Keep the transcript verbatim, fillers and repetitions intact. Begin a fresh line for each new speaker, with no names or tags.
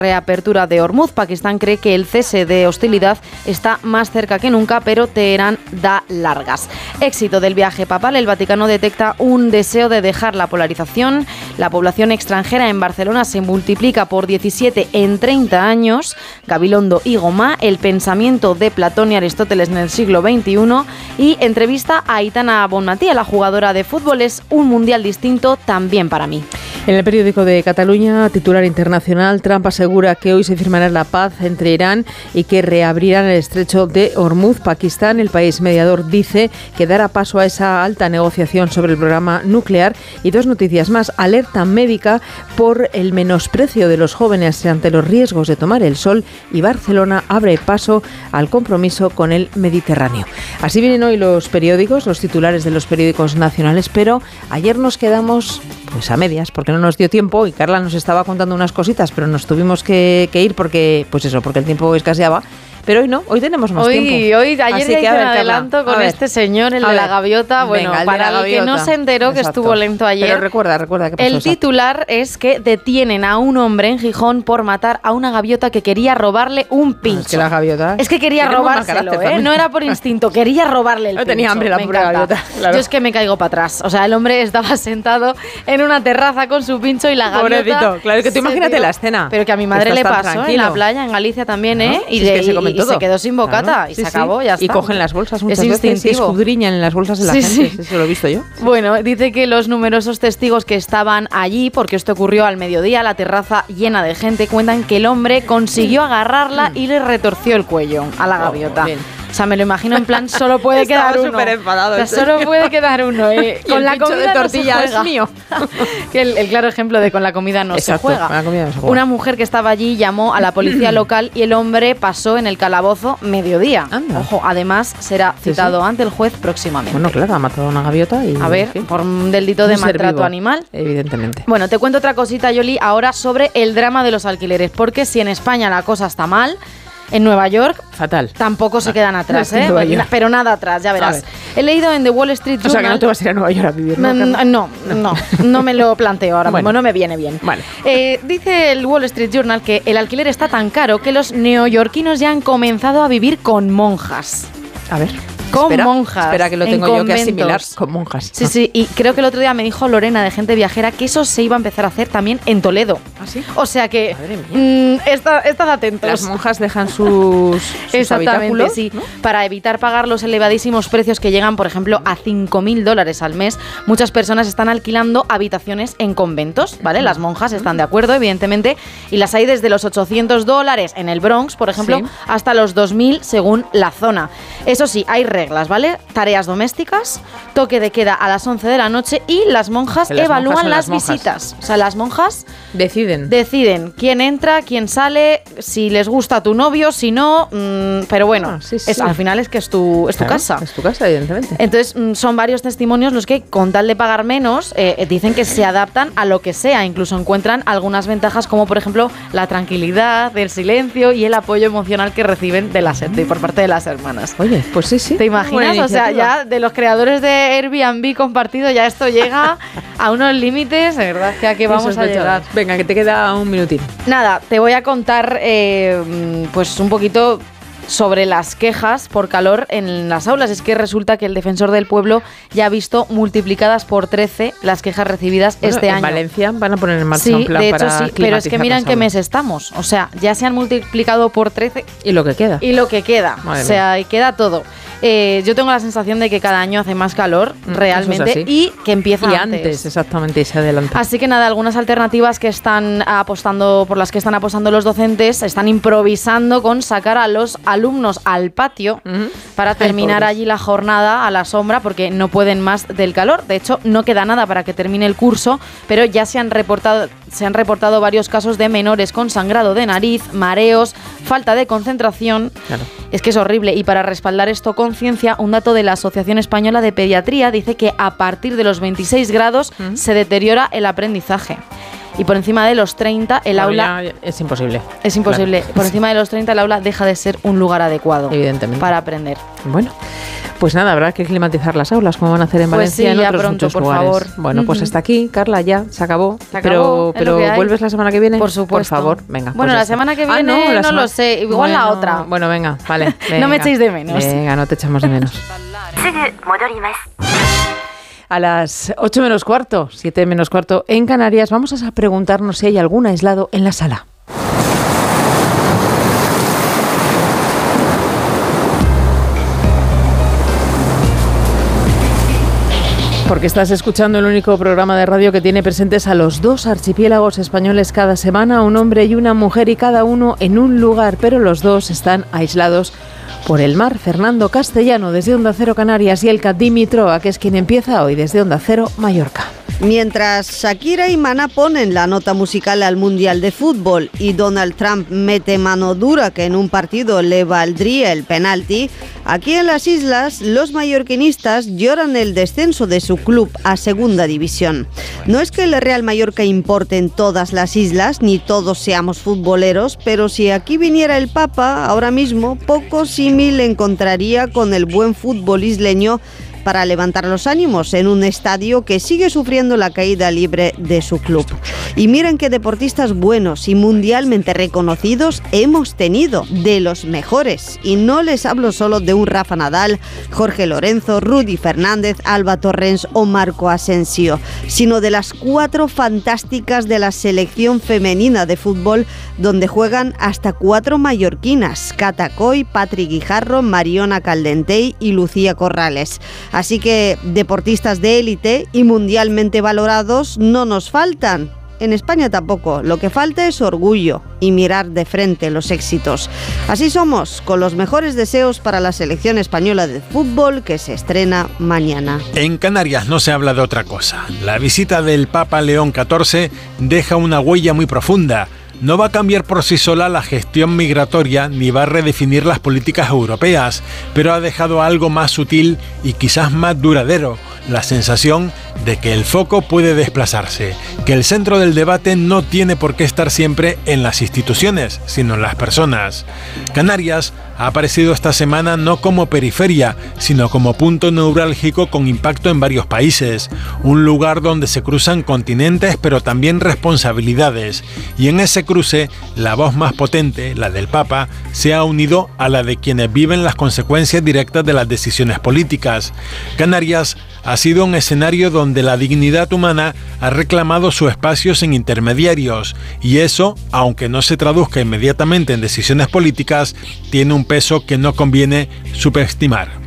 reapertura de Hormuz. Pakistán cree que el cese de hostilidad está más cerca que nunca, pero Teherán da largas. Éxito del viaje papal. El Vaticano detecta un deseo de dejar la polarización. La población extranjera en Barcelona se multiplica por diecisiete en treinta años. Gabilondo y Gomá, el pensamiento de Platón y Aristóteles en el siglo veintiuno. Y entrevista a Aitana Bonmatí, la jugadora de fútbol. Es un mundial distinto también para mí.
En el periódico de Cataluña, titular internacional, Trump asegura que hoy se firmará la paz entre Irán y que reabrirán el estrecho de Hormuz. Pakistán, el país mediador, dice que dará paso a esa alta negociación sobre el programa nuclear. Y dos noticias más. Alerta médica por el menosprecio de los jóvenes ante los riesgos de tomar el sol, y Barcelona abre paso al compromiso con el Mediterráneo. Así vienen hoy los periódicos, los titulares de los periódicos nacionales, pero ayer nos quedamos pues a medias, porque no nos dio tiempo, y Carla nos estaba contando unas cositas, pero nos tuvimos que, que ir porque, pues eso, porque el tiempo escaseaba. Pero hoy no, hoy tenemos más
hoy,
tiempo.
Hoy, ayer
Así
ya
que,
hice
a ver,
un adelanto
Carla,
con
a
este señor, el
a
de
ver.
la gaviota. Bueno,
Venga, el
para
de la
el que
gaviota.
no se enteró, que
Exacto.
estuvo lento ayer.
Pero recuerda, recuerda que pasó.
El
exacto.
titular es que detienen a un hombre en Gijón por matar a una gaviota que quería robarle un pincho.
Es que la gaviota...
Es que quería
tiene muy mal
robárselo,
carácter
¿eh?
también.
No era por instinto, quería robarle el
No
pincho.
tenía hambre la
Me
pobre
encanta.
gaviota, claro.
Yo es que me caigo para atrás. O sea, el hombre estaba sentado en una terraza con su pincho y la gaviota...
Pobrecito, claro, es que tú imagínate
tiró.
la escena.
Pero que a mi madre
Estás
le
tan
pasó
tranquilo.
en la playa, en Galicia también, ¿eh?
Claro,
Y,
si es
de-
que se
y-
come
y
todo.
se quedó sin bocata
Claro,
y
sí,
se
sí.
acabó, ya está.
Y cogen las bolsas muchas
Es
veces
instintivo.
y escudriñan en las bolsas de la
Sí,
gente.
sí.
Eso lo he visto yo.
Bueno, dice que los numerosos testigos que estaban allí, porque esto ocurrió al mediodía, la terraza llena de gente, cuentan que el hombre consiguió agarrarla y le retorció el cuello a la gaviota.
Oh, bien.
O sea, me lo imagino en plan, solo puede
Estaba
quedar uno.
súper enfadado,
O sea,
en
solo
serio.
puede quedar uno. Eh.
Y
Con
el
la
pincho
comida
de
no se
tortilla es
juega.
mío.
Que el, el claro ejemplo de con la comida no
Exacto,
se juega.
con la comida no se juega.
Una mujer que estaba allí llamó a la policía local y el hombre pasó en el calabozo mediodía.
Anda.
Ojo, además será
Sí,
citado
sí.
ante el juez próximamente.
Bueno, claro, ha matado a una gaviota y...
A ver,
¿qué?
por un delito de
Un ser
maltrato
vivo,
animal.
Evidentemente.
Bueno, te cuento otra cosita, Yoli, ahora sobre el drama de los alquileres, porque si en España la cosa está mal, en Nueva York
Fatal.
tampoco se quedan atrás,
En
¿eh?
Nueva York.
Na- Pero nada atrás, ya
A
verás.
ver.
He leído en The Wall Street
O
Journal...
sea, que no te vas a ir a Nueva York a vivir, ¿no, Carla?
No, no, no, no me lo planteo ahora
Bueno.
mismo, no me viene bien.
Vale.
Eh, dice el Wall Street Journal que el alquiler está tan caro que los neoyorquinos ya han comenzado a vivir con monjas.
A ver.
Con
espera,
monjas.
Espera, que lo
en
tengo yo que
conventos.
asimilar con monjas.
Sí, sí, y creo que el otro día me dijo Lorena de Gente Viajera que eso se iba a empezar a hacer también en Toledo.
¿Ah, sí?
O sea que,
Madre mía.
mm, está- estad atentos.
Las monjas dejan sus, sus
Exactamente,
habitáculos,
sí.
¿no?
Para evitar pagar los elevadísimos precios que llegan, por ejemplo, a cinco mil dólares al mes, muchas personas están alquilando habitaciones en conventos, ¿vale? Las monjas están de acuerdo, evidentemente, y las hay desde los ochocientos dólares en el Bronx, por ejemplo,
Sí.
hasta los dos mil según la zona. Eso sí, hay reglas, ¿vale? Tareas domésticas, toque de queda a las once de la noche y las monjas
Que las
evalúan
monjas son
las,
las monjas.
visitas. O sea, las monjas
Deciden.
deciden quién entra, quién sale, si les gusta tu novio, si no, mm, pero bueno,
Ah, sí, sí.
es, al final es que es tu, es tu
Claro,
casa.
Es tu casa, evidentemente.
Entonces, mm, son varios testimonios los que, con tal de pagar menos, eh, dicen que se adaptan a lo que sea. Incluso encuentran algunas ventajas, como por ejemplo la tranquilidad, el silencio y el apoyo emocional que reciben de las, de, por parte de las hermanas.
Oye, pues sí, sí.
¿Te
Buena
imaginas? O sea,
iniciativa.
ya de los creadores de Airbnb compartido, ya esto llega a unos límites, de verdad, que a qué vamos a llegar.
Venga, que te queda un minutín.
Nada, te voy a contar eh, pues un poquito sobre las quejas por calor en las aulas. Es que resulta que el Defensor del Pueblo ya ha visto multiplicadas por trece las quejas recibidas
Bueno,
este
en
año.
Valencia van a poner en marcha
Sí,
un plan
de hecho
para
sí, pero es que
climatizar
mira en
las
qué
aulas.
mes estamos. O sea, ya se han multiplicado por trece
Y lo que queda.
y lo que queda.
Madre
o sea, y queda todo. Eh, yo tengo la sensación de que cada año hace más calor,
Mm,
realmente,
eso es así.
y que empieza
Y
antes.
antes, exactamente, y se adelanta.
Así que nada, algunas alternativas que están apostando, por las que están apostando los docentes, están improvisando con sacar a los alumnos al patio
Ujú.
para
Ay,
terminar
pobres.
allí la jornada a la sombra, porque no pueden más del calor. De hecho, no queda nada para que termine el curso, pero ya se han reportado, se han reportado varios casos de menores con sangrado de nariz, mareos, falta de concentración.
Claro.
Es que es horrible. Y para respaldar esto con ciencia, un dato de la Asociación Española de Pediatría dice que a partir de los veintiséis grados
Mm.
se deteriora el aprendizaje. Y por encima de los treinta, el
Bueno,
aula...
ya es imposible.
Es imposible.
Claro.
Por encima de los treinta, el aula deja de ser un lugar adecuado
Evidentemente.
para aprender.
Bueno, Pues nada, habrá que climatizar las aulas, como van a hacer en
Pues
Valencia y
sí,
en
ya
otros
pronto,
muchos
por
lugares.
favor.
Bueno, pues
Ujú.
hasta aquí, Carla, ya se acabó.
Se acabó,
pero
es
pero
lo que hay.
¿vuelves la semana que viene?
Por supuesto.
Por favor, venga.
Bueno,
pues
la
ya está.
semana que
Ah,
viene
no, la
no
sema-
lo sé, igual la
Bueno,
otra.
Bueno, venga, vale.
No
venga.
me echéis de menos.
Venga, no te echamos de menos. A las ocho menos cuarto, siete menos cuarto en Canarias, vamos a preguntarnos si hay algún aislado en la sala. Porque estás escuchando el único programa de radio que tiene presentes a los dos archipiélagos españoles cada semana, un hombre y una mujer, y cada uno en un lugar, pero los dos están aislados por el mar. Fernando Castellano desde Onda Cero Canarias y Elka Dimitrova, que es quien empieza hoy desde Onda Cero Mallorca.
Mientras Shakira y Maná ponen la nota musical al Mundial de Fútbol y Donald Trump mete mano dura que en un partido le valdría el penalti, aquí en las islas los mallorquinistas lloran el descenso de su club a Segunda División. No es que el Real Mallorca importe en todas las islas, ni todos seamos futboleros, pero si aquí viniera el Papa, ahora mismo poco símil encontraría con el buen fútbol isleño para levantar los ánimos en un estadio que sigue sufriendo la caída libre de su club. Y miren qué deportistas buenos y mundialmente reconocidos hemos tenido, de los mejores. Y no les hablo solo de un Rafa Nadal, Jorge Lorenzo, Rudy Fernández, Alba Torrens o Marco Asensio, sino de las cuatro fantásticas de la selección femenina de fútbol, donde juegan hasta cuatro mallorquinas: Cata Coy, Patri Guijarro, Mariona Caldentey y Lucía Corrales. Así que deportistas de élite y mundialmente valorados no nos faltan. En España tampoco. Lo que falta es orgullo y mirar de frente los éxitos. Así somos, con los mejores deseos para la selección española de fútbol que se estrena mañana.
En Canarias no se habla de otra cosa. La visita del Papa León catorce deja una huella muy profunda. No va a cambiar por sí sola la gestión migratoria ni va a redefinir las políticas europeas, pero ha dejado algo más sutil y quizás más duradero: la sensación de que el foco puede desplazarse, que el centro del debate no tiene por qué estar siempre en las instituciones, sino en las personas. Canarias ha aparecido esta semana no como periferia, sino como punto neurálgico con impacto en varios países, un lugar donde se cruzan continentes pero también responsabilidades, y en ese cruce la voz más potente, la del Papa, se ha unido a la de quienes viven las consecuencias directas de las decisiones políticas. Canarias ha sido un escenario donde la dignidad humana ha reclamado su espacio sin intermediarios, y eso, aunque no se traduzca inmediatamente en decisiones políticas, tiene un peso que no conviene subestimar.